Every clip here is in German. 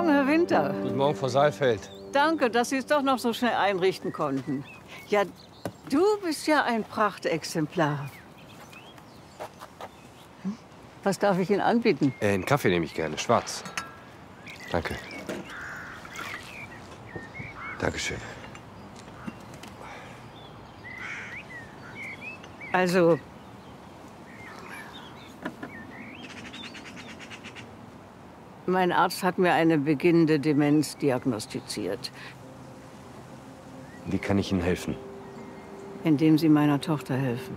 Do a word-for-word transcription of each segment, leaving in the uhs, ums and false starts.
Morgen, Herr Winter. Guten Morgen, Frau Saalfeld. Danke, dass Sie es doch noch so schnell einrichten konnten. Ja, du bist ja ein Prachtexemplar. Hm? Was darf ich Ihnen anbieten? Äh, einen Kaffee nehme ich gerne, schwarz. Danke. Dankeschön. Also, mein Arzt hat mir eine beginnende Demenz diagnostiziert, Wie kann ich Ihnen helfen? indem Sie meiner Tochter helfen.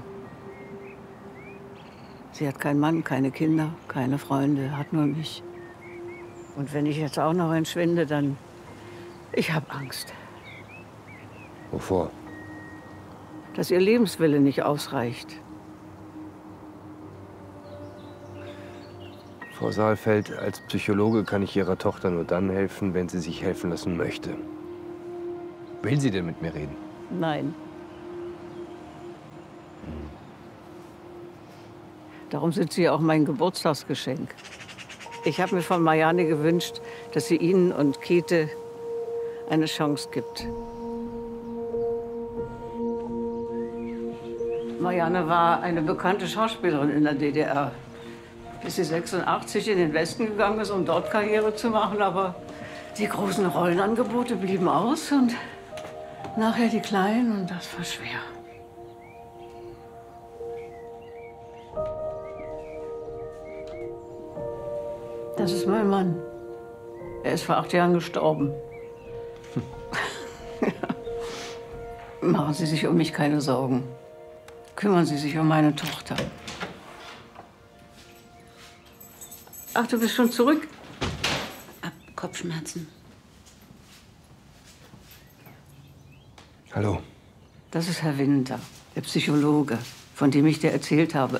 Sie hat keinen Mann, keine Kinder, keine Freunde, hat nur mich. Und wenn ich jetzt auch noch entschwinde, dann... Ich habe Angst, Wovor? dass ihr Lebenswille nicht ausreicht. Frau Saalfeld, als Psychologe kann ich Ihrer Tochter nur dann helfen, wenn sie sich helfen lassen möchte. Will sie denn mit mir reden? Nein. Darum sind Sie auch mein Geburtstagsgeschenk. Ich habe mir von Marianne gewünscht, dass sie Ihnen und Käthe eine Chance gibt. Marianne war eine bekannte Schauspielerin in der D D R. Bis sie sechsundachtzig in den Westen gegangen ist, um dort Karriere zu machen. Aber die großen Rollenangebote blieben aus und nachher die kleinen, und das war schwer. Das ist mein Mann. Er ist vor acht Jahren gestorben. Machen Sie sich um mich keine Sorgen. Kümmern Sie sich um meine Tochter. Ach, du bist schon zurück? Ab Kopfschmerzen. Hallo. Das ist Herr Winter, der Psychologe, von dem ich dir erzählt habe.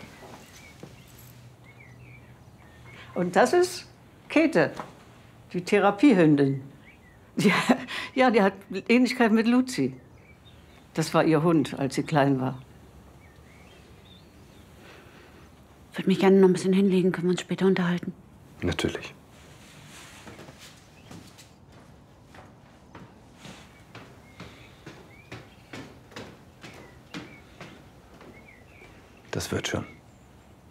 Und das ist Käthe, die Therapiehündin. Die, ja, die hat Ähnlichkeit mit Luzi. Das war ihr Hund, als sie klein war. Ich würde mich gerne noch ein bisschen hinlegen. Können wir uns später unterhalten? Natürlich. Das wird schon.